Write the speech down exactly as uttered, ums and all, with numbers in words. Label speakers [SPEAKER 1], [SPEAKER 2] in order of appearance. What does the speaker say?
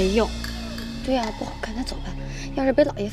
[SPEAKER 1] 没用。对呀、不好看，那走吧。要是被老爷